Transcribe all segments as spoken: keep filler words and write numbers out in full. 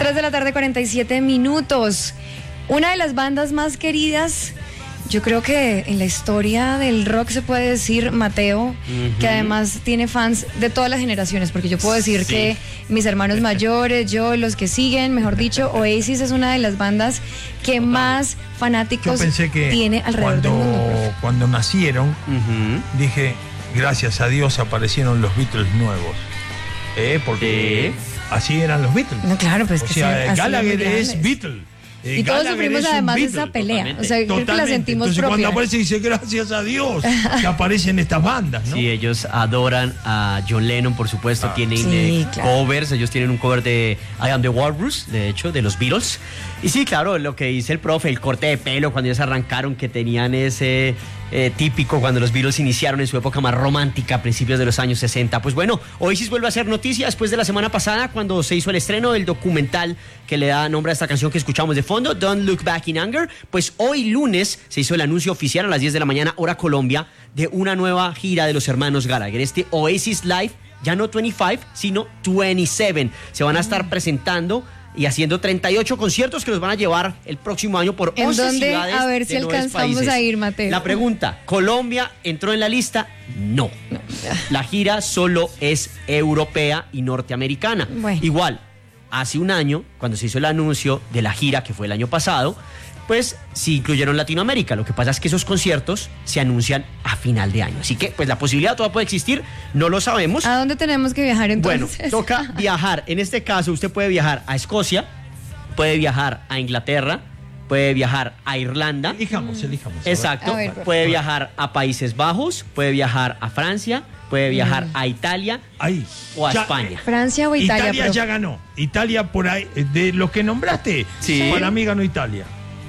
tres de la tarde, cuarenta y siete minutos. Una de las bandas más queridas, yo creo que en la historia del rock se puede decir, Mateo, uh-huh. que además tiene fans de todas las generaciones, porque yo puedo decir sí. que mis hermanos mayores, yo, los que siguen, mejor dicho, Oasis es una de las bandas que Total. más fanáticos yo pensé que tiene alrededor cuando, del mundo. Cuando nacieron, uh-huh. dije, gracias a Dios aparecieron los Beatles nuevos. Eh, porque sí. así eran los Beatles. No, claro, pues o que sea, sí, Gallagher es Beatle. Eh, y todos Gallagher sufrimos además de esa pelea. Totalmente. O sea, creo que la sentimos Entonces, propia. cuando aparece dice gracias a Dios que aparecen estas bandas, ¿no? Sí, ellos adoran a John Lennon, por supuesto. Ah. Tienen sí, eh, claro. covers. Ellos tienen un cover de I Am the Walrus, de hecho, de los Beatles. Y sí, claro, lo que dice el profe, el corte de pelo cuando ellos arrancaron, que tenían ese eh, típico cuando los Beatles iniciaron en su época más romántica, a principios de los años sesenta. Pues bueno, Oasis vuelve a hacer noticia después de la semana pasada, cuando se hizo el estreno del documental que le da nombre a esta canción que escuchamos de fondo, Don't Look Back in Anger. Pues hoy lunes se hizo el anuncio oficial a las diez de la mañana, hora Colombia, de una nueva gira de los hermanos Gallagher. Este Oasis Live, ya no veinticinco, sino veintisiete. Se van a estar presentando y haciendo treinta y ocho conciertos que los van a llevar el próximo año por once ¿En dónde? ciudades. A ver si alcanzamos países. a ir, Mateo. La pregunta, ¿Colombia entró en la lista? No. no. La gira solo es europea y norteamericana. Bueno. Igual, hace un año, cuando se hizo el anuncio de la gira, que fue el año pasado, pues sí incluyeron Latinoamérica. Lo que pasa es que esos conciertos se anuncian a final de año. Así que, pues la posibilidad todavía puede existir, no lo sabemos. ¿A dónde tenemos que viajar entonces? Bueno, toca viajar. En este caso, usted puede viajar a Escocia, puede viajar a Inglaterra, puede viajar a Irlanda. Elijamos, elijamos. Exacto. Ver, puede viajar a Países Bajos, puede viajar a Francia, puede viajar mm. a Italia ahí. o a ya, España. Francia o Italia. Italia pero... ya ganó. Italia por ahí, de los que nombraste, sí. para mí ganó Italia.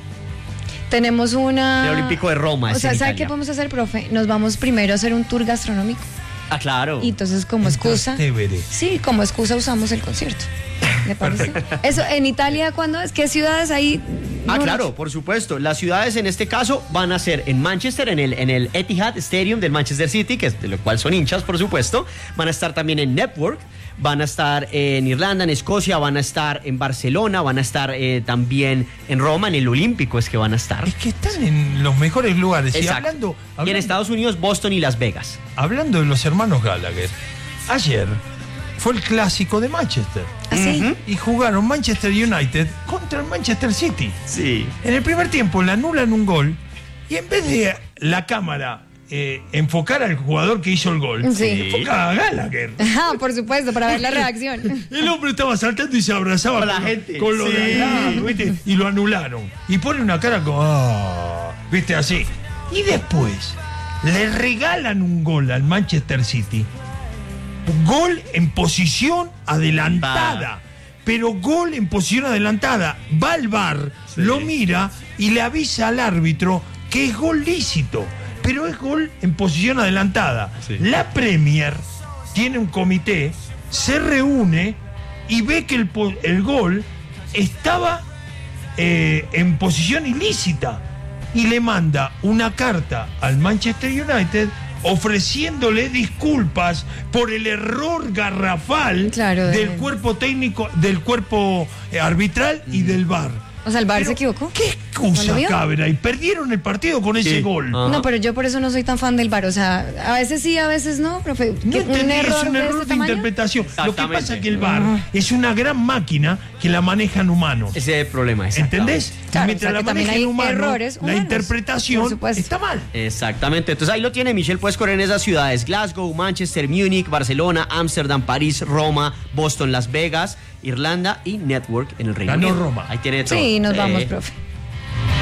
Tenemos una... El Olímpico de Roma. O es sea, ¿sabe Italia. qué podemos hacer, profe? Nos vamos primero a hacer un tour gastronómico. Ah, claro. Y entonces como excusa... Trastevere. Sí, como excusa usamos el concierto. ¿Le parece? Eso, en Italia, ¿cuándo es? ¿Qué ciudades hay? Ah, no, claro, por supuesto. Las ciudades en este caso van a ser en Manchester, en el, en el Etihad Stadium del Manchester City, que es de lo cual son hinchas, por supuesto. Van a estar también en Network, van a estar en Irlanda, en Escocia, van a estar en Barcelona, van a estar eh, también en Roma, en el Olímpico es que van a estar. Es que están en los mejores lugares. Exacto. Y, hablando, hablando, y en Estados Unidos, Boston y Las Vegas. Hablando de los hermanos Gallagher, ayer fue el clásico de Manchester. ¿Ah, sí? Uh-huh. Y jugaron Manchester United contra el Manchester City. Sí. En el primer tiempo le anulan un gol y en vez de la cámara eh, enfocar al jugador que hizo el gol, sí. enfoca a Gallagher. Ah, por supuesto, para ver la reacción. El hombre estaba saltando y se abrazaba con con, la gente. con lo sí. de al lado, ¿viste? Y lo anularon. Y pone una cara como, oh, ¿viste? Así. Y después le regalan un gol al Manchester City. Gol en posición adelantada. Pero gol en posición adelantada. Va al V A R, sí. lo mira y le avisa al árbitro que es gol lícito. Pero es gol en posición adelantada. Sí. La Premier tiene un comité, se reúne y ve que el, el gol estaba eh, en posición ilícita. Y le manda una carta al Manchester United ofreciéndole disculpas por el error garrafal claro, del de... cuerpo técnico, del cuerpo arbitral y del V A R. O sea, el V A R pero, se equivocó. ¿Qué excusa, Cabra? Y perdieron el partido con sí. ese gol. Ajá. No, pero yo por eso no soy tan fan del V A R. O sea, a veces sí, a veces no, profe. No un entendí, error es un error de, de interpretación. Lo que pasa es que el V A R uh-huh. es una gran máquina que la manejan humanos. Ese es el problema. ¿Entendés? Claro, mientras o sea, la manejan humanos, errores la interpretación está mal. Exactamente. Entonces ahí lo tiene Michelle. Puedes correr en esas ciudades: Glasgow, Manchester, Múnich, Barcelona, Ámsterdam, París, Roma, Boston, Las Vegas, Irlanda y Network en el Reino Unido. Ganó Roma. Ahí tiene todo. Sí, nos eh, vamos, profe.